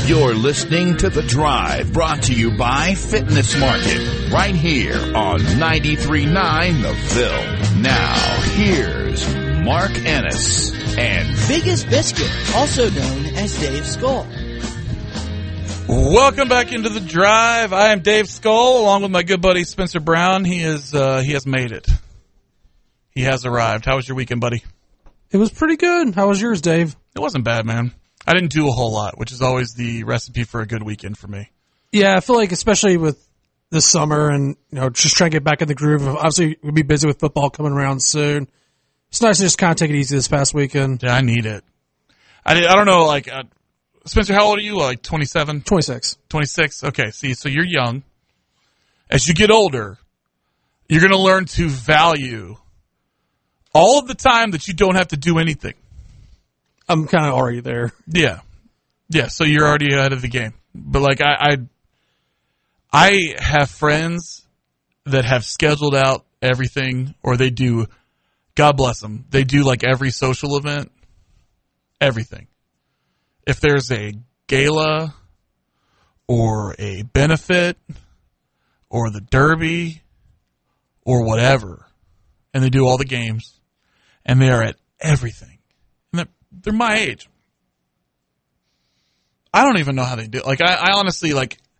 You're listening to The Drive, brought to you by Fitness Market, right here on 93.9 The Ville. Now, here's Mark Ennis and Biggest Biscuit, also known as Dave Skull. Welcome back into The Drive. I am Dave Skull, along with my good buddy Spencer Brown. He has made it. He has arrived. How was your weekend, buddy? It was pretty good. How was yours, Dave? It wasn't bad, man. I didn't do a whole lot, which is always the recipe for a good weekend for me. Yeah, I feel like especially with this summer and just trying to get back in the groove. Obviously, we'll be busy with football coming around soon. It's nice to just kind of take it easy this past weekend. Yeah, I need it. I don't know, Spencer, how old are you? Like 27? 26. 26? Okay, see, so you're young. As you get older, you're going to learn to value all of the time that you don't have to do anything. I'm kind of already there. Yeah. Yeah, so you're already ahead of the game. But, I have friends that have scheduled out everything, or they do, God bless them, they do, every social event, everything. If there's a gala or a benefit or the derby or whatever, and they do all the games, and they are at everything. And they're my age. I don't even know how they do it. I honestly,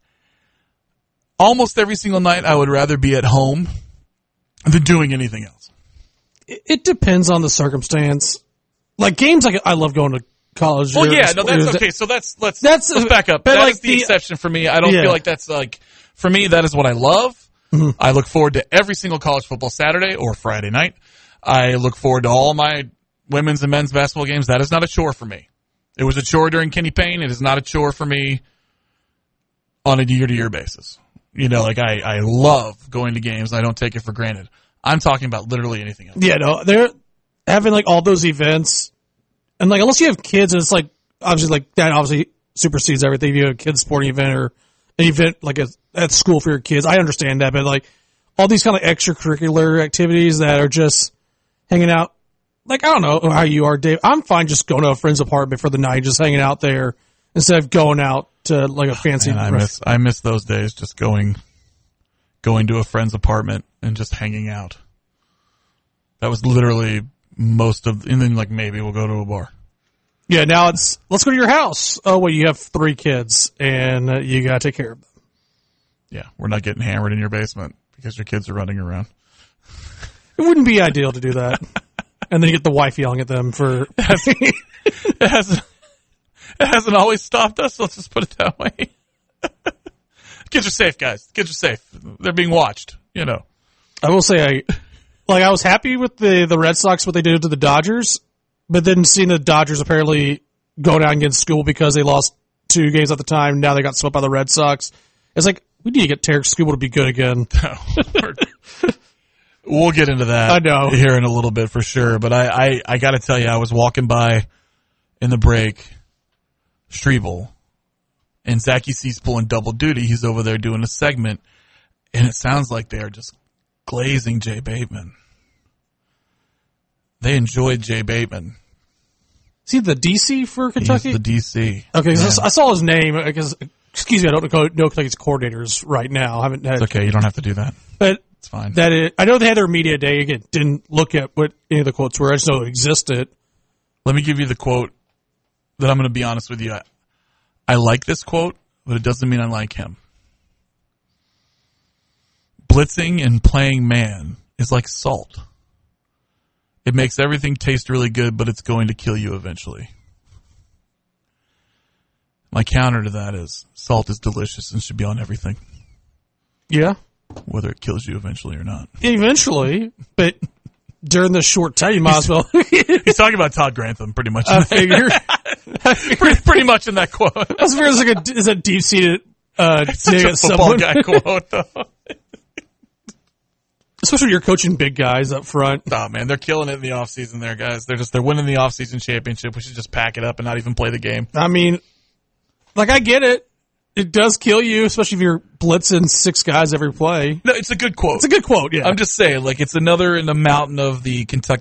almost every single night I would rather be at home than doing anything else. It depends on the circumstance. Games, I love going to college. Well, yeah, no, that's okay. So let's back up. That is the exception for me. I don't feel like that's for me, that is what I love. Mm-hmm. I look forward to every single college football Saturday or Friday night. I look forward to all my women's and men's basketball games. That is not a chore for me. It was a chore during Kenny Payne. It is not a chore for me on a year-to-year basis. I love going to games. I don't take it for granted. I'm talking about literally anything else. Yeah, no, they're having all those events, and unless you have kids, and it's obviously that obviously supersedes everything. If you have a kids sporting event or an event at school for your kids, I understand that, but all these kind of extracurricular activities that are just hanging out. I don't know how you are, Dave. I'm fine just going to a friend's apartment for the night, just hanging out there instead of going out to a fancy. Man, I miss those days, just going to a friend's apartment and just hanging out. That was literally most of, and then maybe we'll go to a bar. Yeah, now it's let's go to your house. Oh, well, you have 3 kids and you got to take care of them. Yeah, we're not getting hammered in your basement because your kids are running around. It wouldn't be ideal to do that. And then you get the wife yelling at them for. It hasn't always stopped us. Let's just put it that way. Kids are safe, guys. Kids are safe. They're being watched. I will say, I was happy with the Red Sox what they did to the Dodgers, but then seeing the Dodgers apparently go down against school because they lost 2 games at the time. Now they got swept by the Red Sox. It's we need to get Tarek Skubal to be good again. We'll get into that. I know. Here in a little bit for sure. But I got to tell you, I was walking by in the break, Strebel, and Zach East's pulling double duty. He's over there doing a segment, and it sounds like they're just glazing Jay Bateman. They enjoyed Jay Bateman. Is he the DC for Kentucky? He's the DC. Okay, I saw his name because, excuse me, I don't know Kentucky's coordinators right now. I haven't had. It's okay, you don't have to do that. But it's fine. I know they had their media day. Again, didn't look at what any of the quotes were. I just know it existed. Let me give you the quote that I'm going to be honest with you. I like this quote, but it doesn't mean I like him. Blitzing and playing man is like salt. It makes everything taste really good, but it's going to kill you eventually. My counter to that is salt is delicious and should be on everything. Yeah. Whether it kills you eventually or not. Eventually, but during this short time, you might as well. He's talking about Todd Grantham, pretty much. I figure. pretty much in that quote. I was figuring it's a deep-seated dig at football guy quote, though. Especially when you're coaching big guys up front. Oh, man, they're killing it in the offseason there, guys. They're winning the offseason championship. We should just pack it up and not even play the game. I mean, I get it. It does kill you, especially if you're blitzing 6 guys every play. No, it's a good quote. It's a good quote, yeah. I'm just saying, it's another in the mountain of the Kentucky